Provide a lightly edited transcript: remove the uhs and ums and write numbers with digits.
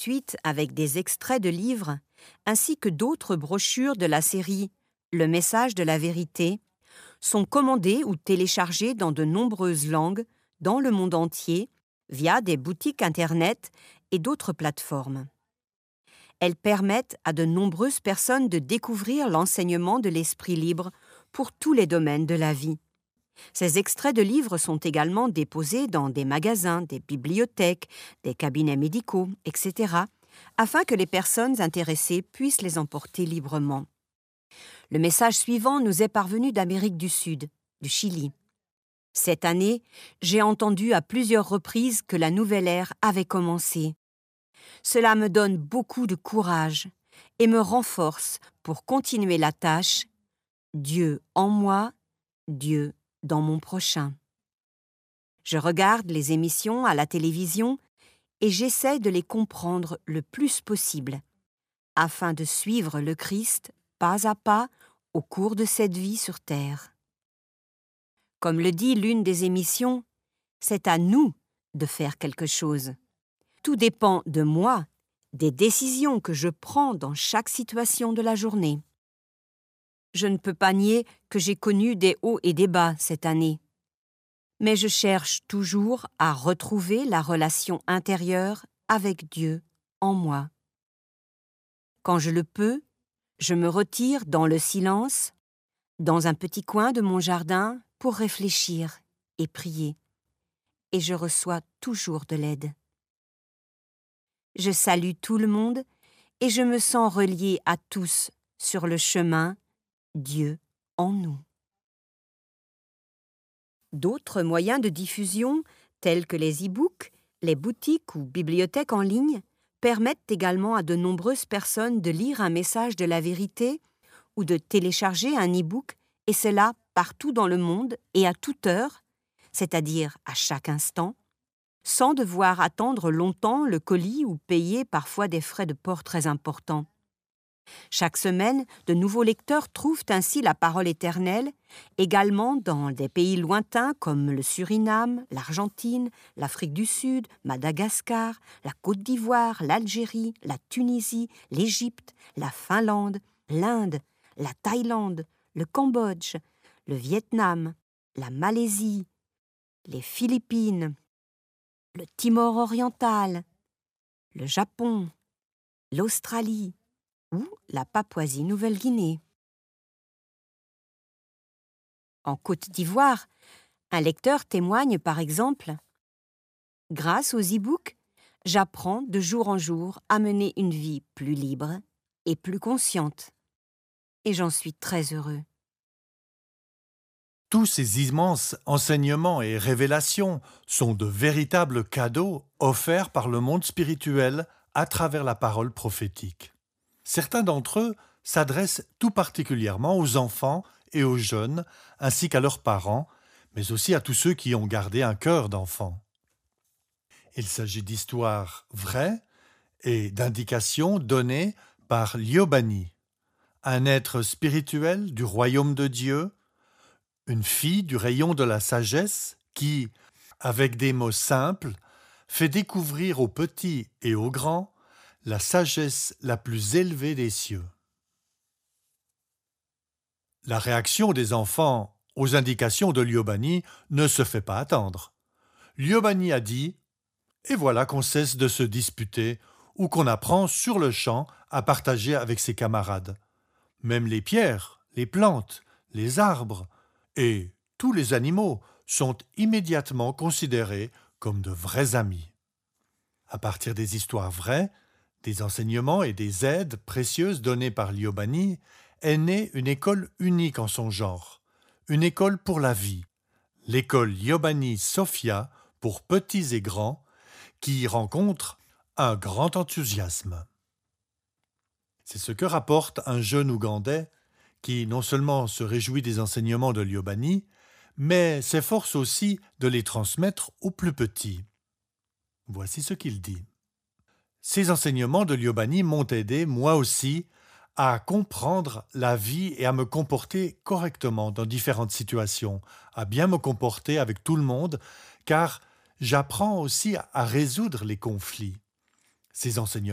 gratuite avec des extraits de livres, ainsi que d'autres brochures de la série Le message de la vérité, sont commandées ou téléchargées dans de nombreuses langues dans le monde entier via des boutiques Internet et d'autres plateformes. Elles permettent à de nombreuses personnes de découvrir l'enseignement de l'esprit libre pour tous les domaines de la vie. Ces extraits de livres sont également déposés dans des magasins, des bibliothèques, des cabinets médicaux, etc., afin que les personnes intéressées puissent les emporter librement. Le message suivant nous est parvenu d'Amérique du Sud, du Chili. Cette année, j'ai entendu à plusieurs reprises que la nouvelle ère avait commencé. Cela me donne beaucoup de courage et me renforce pour continuer la tâche « Dieu en moi, Dieu dans mon prochain ». Je regarde les émissions à la télévision et j'essaie de les comprendre le plus possible, afin de suivre le Christ pas à pas au cours de cette vie sur terre. Comme le dit l'une des émissions, c'est à nous de faire quelque chose. Tout dépend de moi, des décisions que je prends dans chaque situation de la journée. Je ne peux pas nier que j'ai connu des hauts et des bas cette année. Mais je cherche toujours à retrouver la relation intérieure avec Dieu en moi. Quand je le peux, je me retire dans le silence, dans un petit coin de mon jardin pour réfléchir et prier. Et je reçois toujours de l'aide. Je salue tout le monde et je me sens relié à tous sur le chemin Dieu en nous. D'autres moyens de diffusion, tels que les e-books, les boutiques ou bibliothèques en ligne, permettent également à de nombreuses personnes de lire un message de la vérité ou de télécharger un e-book, et cela partout dans le monde et à toute heure, c'est-à-dire à chaque instant, sans devoir attendre longtemps le colis ou payer parfois des frais de port très importants. Chaque semaine, de nouveaux lecteurs trouvent ainsi la parole éternelle, également dans des pays lointains comme le Suriname, l'Argentine, l'Afrique du Sud, Madagascar, la Côte d'Ivoire, l'Algérie, la Tunisie, l'Égypte, la Finlande, l'Inde, la Thaïlande, le Cambodge, le Vietnam, la Malaisie, les Philippines, le Timor oriental, le Japon, l'Australie ou la Papouasie-Nouvelle-Guinée. En Côte d'Ivoire, un lecteur témoigne par exemple « Grâce aux e-books, j'apprends de jour en jour à mener une vie plus libre et plus consciente. Et j'en suis très heureux. » Tous ces immenses enseignements et révélations sont de véritables cadeaux offerts par le monde spirituel à travers la parole prophétique. Certains d'entre eux s'adressent tout particulièrement aux enfants et aux jeunes, ainsi qu'à leurs parents, mais aussi à tous ceux qui ont gardé un cœur d'enfant. Il s'agit d'histoires vraies et d'indications données par Liobani, un être spirituel du royaume de Dieu, une fille du rayon de la sagesse qui, avec des mots simples, fait découvrir aux petits et aux grands la sagesse la plus élevée des cieux. La réaction des enfants aux indications de Liobani ne se fait pas attendre. Liobani a dit « Et voilà qu'on cesse de se disputer ou qu'on apprend sur le champ à partager avec ses camarades. Même les pierres, les plantes, les arbres et tous les animaux sont immédiatement considérés comme de vrais amis. » À partir des histoires vraies, des enseignements et des aides précieuses données par Liobani, est née une école unique en son genre, une école pour la vie, l'école Liobani Sophia pour petits et grands, qui rencontre un grand enthousiasme. C'est ce que rapporte un jeune Ougandais qui non seulement se réjouit des enseignements de Liobani, mais s'efforce aussi de les transmettre aux plus petits. Voici ce qu'il dit. Ces enseignements de Liobani m'ont aidé, moi aussi, à comprendre la vie et à me comporter correctement dans différentes situations, à bien me comporter avec tout le monde, car j'apprends aussi à résoudre les conflits. Ces enseignements